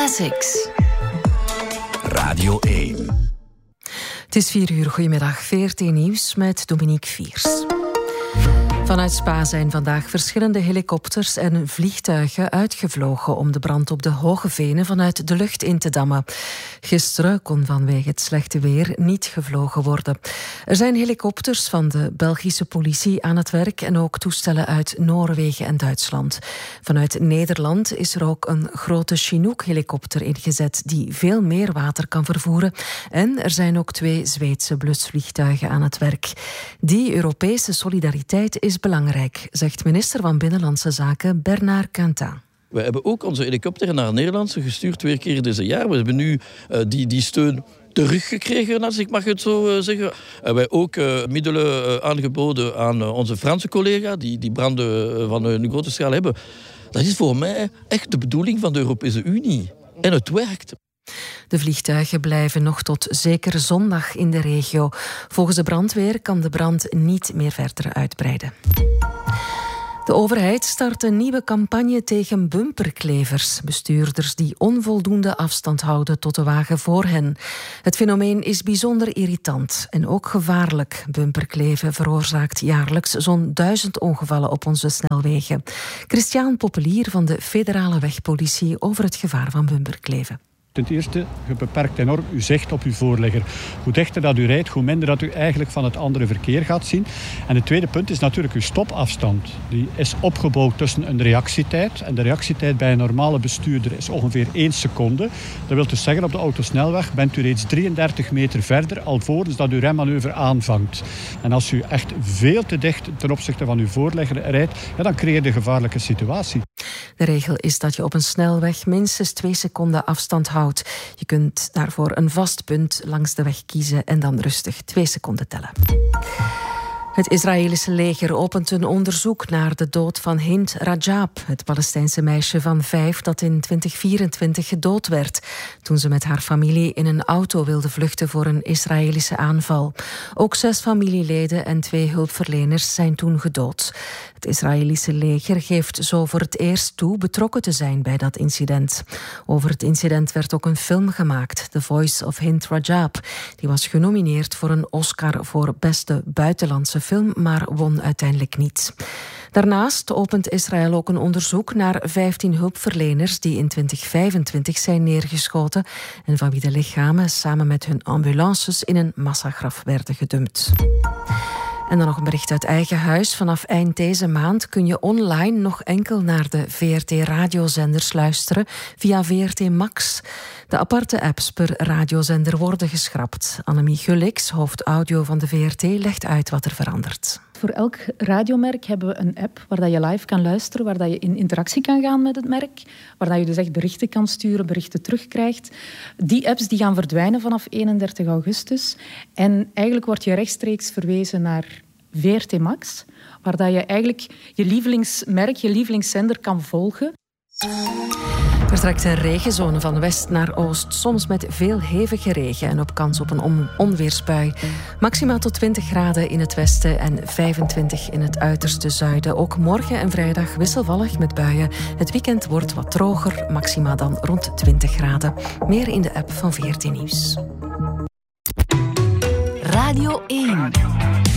Classics. Radio 1. Het is 4 uur. Goedemiddag. VRT Nieuws met Dominique Viers. Vanuit Spa zijn vandaag verschillende helikopters en vliegtuigen uitgevlogen om de brand op de Hoge Venen vanuit de lucht in te dammen. Gisteren kon vanwege het slechte weer niet gevlogen worden. Er zijn helikopters van de Belgische politie aan het werk en ook toestellen uit Noorwegen en Duitsland. Vanuit Nederland is er ook een grote Chinook-helikopter ingezet die veel meer water kan vervoeren. En er zijn ook 2 Zweedse blusvliegtuigen aan het werk. Die Europese solidariteit is belangrijk, zegt minister van Binnenlandse Zaken Bernard Quentin. We hebben ook onze helikopter naar Nederland gestuurd 2 keer deze jaar. We hebben nu die steun teruggekregen, als ik mag het zo zeggen. En wij ook middelen aangeboden aan onze Franse collega, die branden van een grote schaal hebben. Dat is voor mij echt de bedoeling van de Europese Unie. En het werkt. De vliegtuigen blijven nog tot zeker zondag in de regio. Volgens de brandweer kan de brand niet meer verder uitbreiden. De overheid start een nieuwe campagne tegen bumperklevers. Bestuurders die onvoldoende afstand houden tot de wagen voor hen. Het fenomeen is bijzonder irritant en ook gevaarlijk. Bumperkleven veroorzaakt jaarlijks zo'n 1000 ongevallen op onze snelwegen. Christian Populier van de Federale Wegpolitie over het gevaar van bumperkleven. Ten eerste, je beperkt enorm uw zicht op uw voorligger. Hoe dichter dat u rijdt, hoe minder dat u eigenlijk van het andere verkeer gaat zien. En het tweede punt is natuurlijk uw stopafstand. Die is opgebouwd tussen een reactietijd. En de reactietijd bij een normale bestuurder is ongeveer 1 seconde. Dat wil dus zeggen, op de autosnelweg bent u reeds 33 meter verder alvorens dat uw remmanoeuvre aanvangt. En als u echt veel te dicht ten opzichte van uw voorligger rijdt, ja, dan creëer je een gevaarlijke situatie. De regel is dat je op een snelweg minstens 2 seconden afstand houdt. Je kunt daarvoor een vast punt langs de weg kiezen en dan rustig 2 seconden tellen. Het Israëlische leger opent een onderzoek naar de dood van Hind Rajab, het Palestijnse meisje van 5 dat in 2024 gedood werd toen ze met haar familie in een auto wilde vluchten voor een Israëlische aanval. Ook 6 familieleden en 2 hulpverleners zijn toen gedood. Het Israëlische leger geeft zo voor het eerst toe betrokken te zijn bij dat incident. Over het incident werd ook een film gemaakt, The Voice of Hind Rajab. Die was genomineerd voor een Oscar voor beste buitenlandse film, maar won uiteindelijk niet. Daarnaast opent Israël ook een onderzoek naar 15 hulpverleners die in 2025 zijn neergeschoten en van wie de lichamen samen met hun ambulances in een massagraf werden gedumpt. En dan nog een bericht uit eigen huis. Vanaf eind deze maand kun je online nog enkel naar de VRT-radiozenders luisteren via VRT Max. De aparte apps per radiozender worden geschrapt. Annemie Gullix, hoofd audio van de VRT, legt uit wat er verandert. Voor elk radiomerk hebben we een app waar je live kan luisteren, waar je in interactie kan gaan met het merk, waar je dus echt berichten kan sturen, berichten terugkrijgt. Die apps die gaan verdwijnen vanaf 31 augustus. En eigenlijk word je rechtstreeks verwezen naar VRT Max, waar je eigenlijk je lievelingsmerk, je lievelingszender kan volgen. Er trekt een regenzone van west naar oost, soms met veel hevige regen en op kans op een onweersbui. Maximaal tot 20 graden in het westen en 25 in het uiterste zuiden. Ook morgen en vrijdag wisselvallig met buien. Het weekend wordt wat droger, maxima dan rond 20 graden. Meer in de app van VRT Nieuws. Radio 1.